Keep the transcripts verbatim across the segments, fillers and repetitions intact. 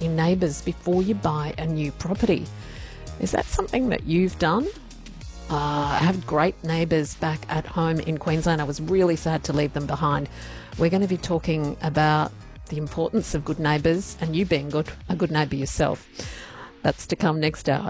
your neighbours before you buy a new property. Is that something that you've done? Uh, I have great neighbours back at home in Queensland. I was really sad to leave them behind. We're going to be talking about the importance of good neighbours and you being good, a good neighbour yourself. That's to come next hour.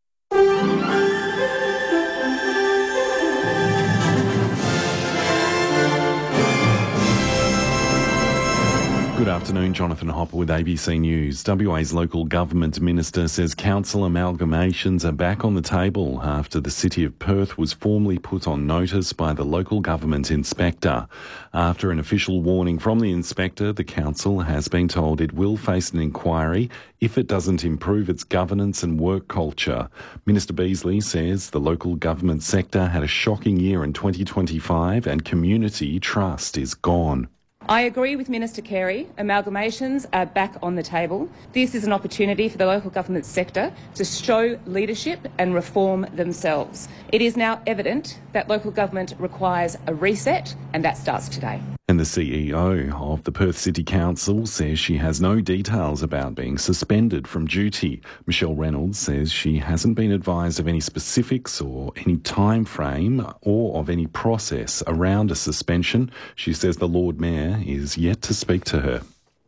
Good afternoon, Jonathan Hopper with A B C News. W A's local government minister says council amalgamations are back on the table after the City of Perth was formally put on notice by the local government inspector. After an official warning from the inspector, the council has been told it will face an inquiry if it doesn't improve its governance and work culture. Minister Beasley says the local government sector had a shocking year in twenty twenty-five and community trust is gone. I agree with Minister Carey. Amalgamations are back on the table. This is an opportunity for the local government sector to show leadership and reform themselves. It is now evident that local government requires a reset, and that starts today. And the C E O of the Perth City Council says she has no details about being suspended from duty. Michelle Reynolds says she hasn't been advised of any specifics or any time frame or of any process around a suspension. She says the Lord Mayor is yet to speak to her.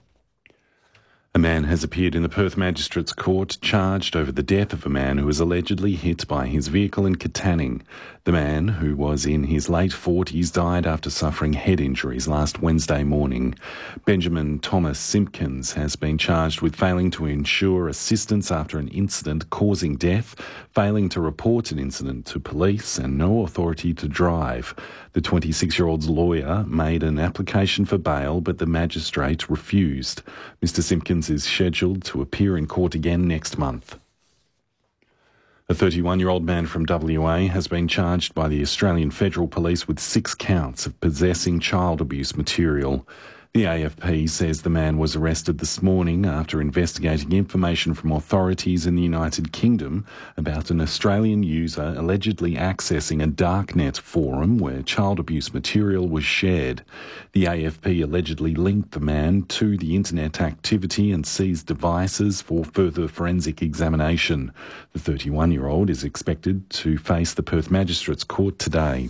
A man has appeared in the Perth Magistrates Court charged over the death of a man who was allegedly hit by his vehicle in Katanning. The man, who was in his late forties, died after suffering head injuries last Wednesday morning. Benjamin Thomas Simpkins has been charged with failing to ensure assistance after an incident causing death, failing to report an incident to police and no authority to drive. The twenty-six-year-old's lawyer made an application for bail, but the magistrate refused. Mister Simpkins is scheduled to appear in court again next month. A thirty-one-year-old man from W A has been charged by the Australian Federal Police with six counts of possessing child abuse material. The A F P says the man was arrested this morning after investigating information from authorities in the United Kingdom about an Australian user allegedly accessing a darknet forum where child abuse material was shared. The A F P allegedly linked the man to the internet activity and seized devices for further forensic examination. The thirty-one-year-old is expected to face the Perth Magistrates Court today.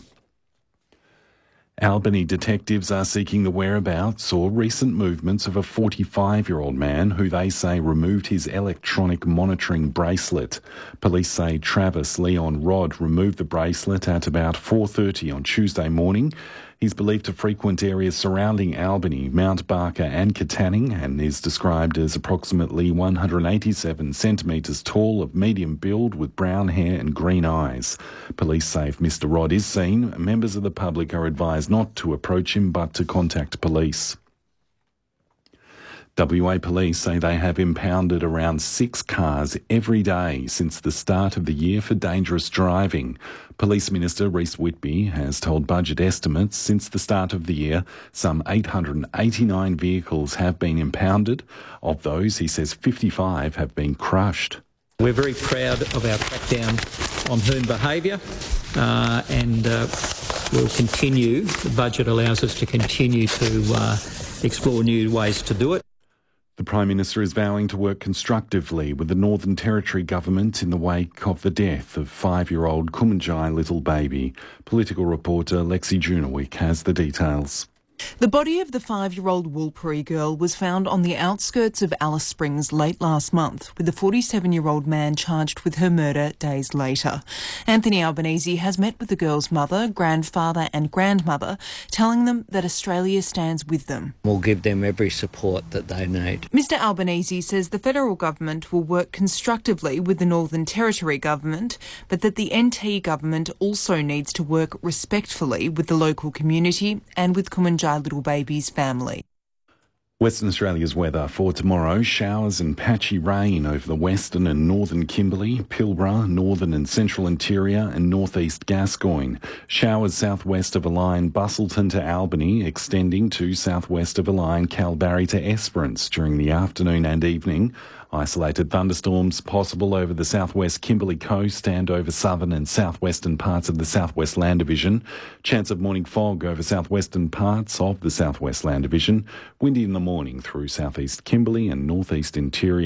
Albany detectives are seeking the whereabouts or recent movements of a forty-five-year-old man who they say removed his electronic monitoring bracelet. Police say Travis Leon Rod removed the bracelet at about four thirty on Tuesday morning. He's believed to frequent areas surrounding Albany, Mount Barker and Katanning and is described as approximately one hundred eighty-seven centimetres tall, of medium build with brown hair and green eyes. Police say if Mister Rod is seen, members of the public are advised not to approach him but to contact police. W A Police say they have impounded around six cars every day since the start of the year for dangerous driving. Police Minister Reece Whitby has told Budget Estimates since the start of the year some eight hundred eighty-nine vehicles have been impounded. Of those, he says fifty-five have been crushed. We're very proud of our crackdown on hoon behaviour uh, and uh, we'll continue. The budget allows us to continue to uh, explore new ways to do it. The Prime Minister is vowing to work constructively with the Northern Territory government in the wake of the death of five-year-old Kumanjai little baby. Political reporter Lexi Junowick has the details. The body of the five-year-old Woolpiri girl was found on the outskirts of Alice Springs late last month, with the forty-seven-year-old man charged with her murder days later. Anthony Albanese has met with the girl's mother, grandfather and grandmother, telling them that Australia stands with them. We'll give them every support that they need. Mister Albanese says the federal government will work constructively with the Northern Territory government, but that the N T government also needs to work respectfully with the local community and with Kumanjai little baby's family. Western Australia's weather for tomorrow: showers and patchy rain over the western and northern Kimberley, Pilbara, northern and central interior and northeast Gascoyne. Showers southwest of a line Bustleton to Albany, extending to southwest of a line Kalbarri to Esperance during the afternoon and evening. Isolated thunderstorms possible over the southwest Kimberley coast and over southern and southwestern parts of the Southwest Land Division. Chance of morning fog over southwestern parts of the Southwest Land Division. Windy in the morning through southeast Kimberley and northeast interior.